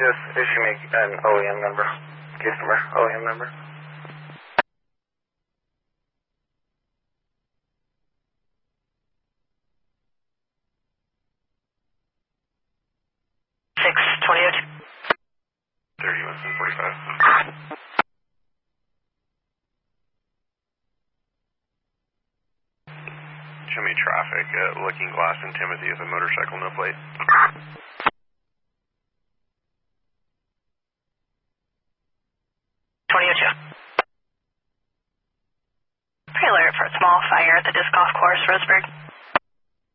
just issue me an OEM number, case number, OEM number. Show me traffic at Looking Glass and Timothy with a motorcycle, no plate. Pre-alert for a small fire at the disc golf course, Roseburg.